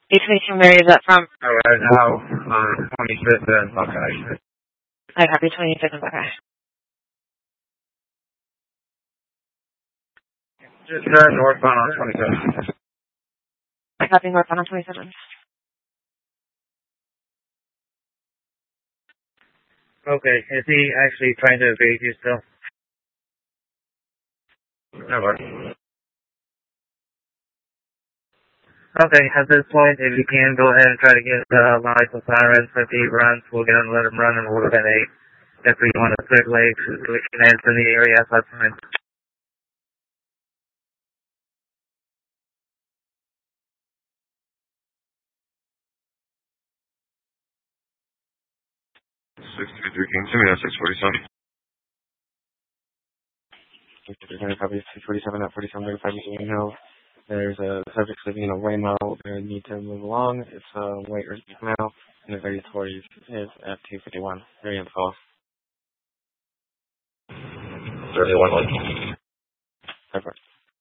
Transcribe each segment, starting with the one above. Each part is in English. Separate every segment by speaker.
Speaker 1: 822 Mary, is that from?
Speaker 2: Alright, now, 25th and Buckeye.
Speaker 1: I copy 25th and Buckeye.
Speaker 2: Just northbound on 27th.
Speaker 1: I copy northbound on 27th.
Speaker 2: Okay, is he actually trying to evade you still? Never. Okay, at this point, if you can, go ahead and try to get lights and sirens. If he runs, we'll get him, let him run, and we'll look at 8. If we want to circulate, we can enter the area, that's fine.
Speaker 3: King, send me that 647.
Speaker 4: Copy 647 at 4735 Michigan Hill. There's a subject sleeping in a Waymo. They need to move along. It's a white or male, and the 30 to 40 is at 251. Very false.
Speaker 3: 31.
Speaker 4: Perfect.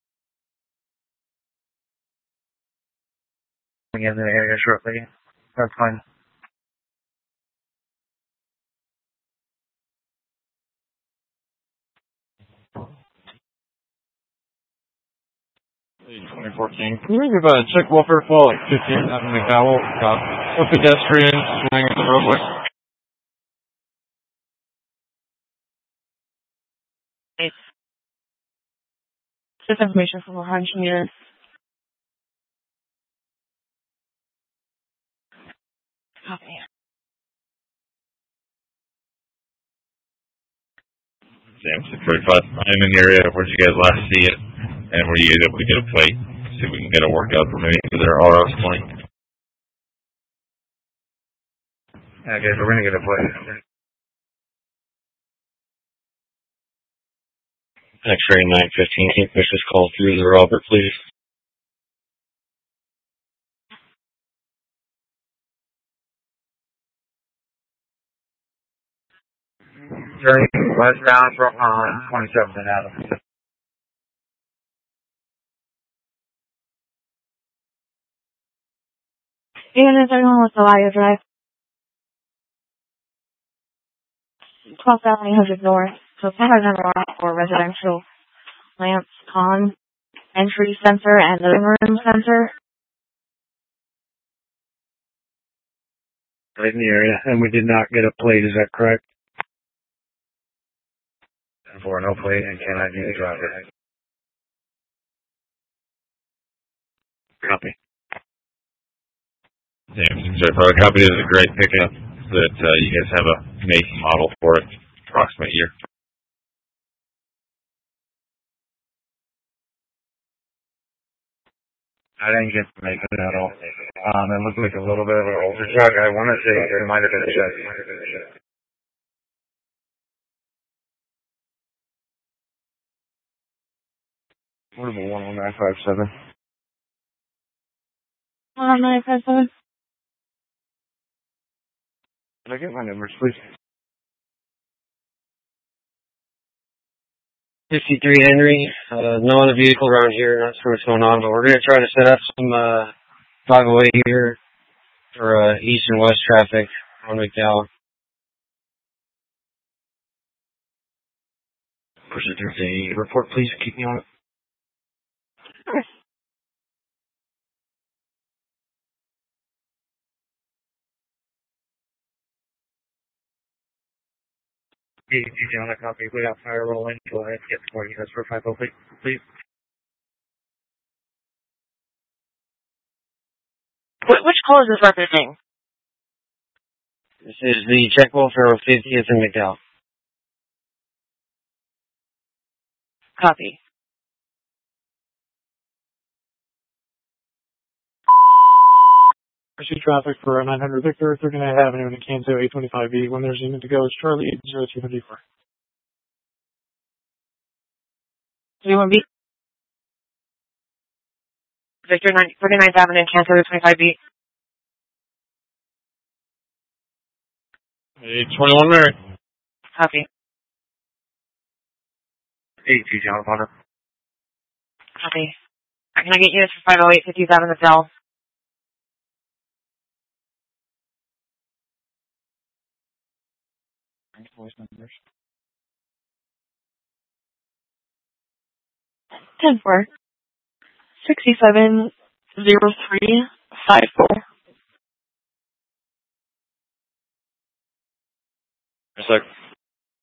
Speaker 2: We get in the area shortly. That's fine.
Speaker 5: Hey, 2014. Can you give a check welfare fall at 15th out in McDowell? Got a pedestrian swinging the roadway.
Speaker 1: This information from 100 meters. Copy.
Speaker 3: Sam, 645. I am in the area. Where'd you guys last see it? And were you able to get a plate? See if we can get a workout for maybe for their RS 20.
Speaker 2: Okay, so we're going to get a plate.
Speaker 6: X-ray 915, can you push this call through to Robert, please?
Speaker 2: Journey westbound from 27th and Adams.
Speaker 1: And is everyone with the Laya Drive? 12,800 North. So 500 North for residential lamps, con, entry sensor, and living room sensor.
Speaker 2: Right in the area, and we did not get a plate, is that correct? And for no plate, and can I be the driver? Copy.
Speaker 3: Sam, sorry, probably copy is a great pickup that you guys have a make model for it, approximate year.
Speaker 2: I didn't get to make it at all. It looked like a little bit of an older truck. I want to say it might have been a Chevy. What about 10957?
Speaker 1: 10957.
Speaker 2: Can I get my numbers, please?
Speaker 6: 53 Henry. No other vehicle around here. Not sure what's going on, but we're going to try to set up some 508 here for east and west traffic on McDowell. Push it through the report, please. Keep me on it.
Speaker 2: If you want a copy, we got fire rolling. Go ahead and get the 40 units for 508, please.
Speaker 1: Which call is this representing?
Speaker 6: This is the check welfare of 50th and McDowell.
Speaker 1: Copy.
Speaker 5: Pursue traffic for 900 Victor, 39th Avenue in Kansas 825B. When there's a unit to go, it's Charlie 80254.
Speaker 1: 31B. Victor 39th Avenue in Kansas 825B.
Speaker 5: 821 Mary.
Speaker 1: Copy.
Speaker 2: 82 John Potter.
Speaker 1: Copy. Can I get units for 508, 50th Avenue, McDowell?
Speaker 5: voice numbers.
Speaker 1: 10-4. 670354.
Speaker 7: Yes, sir.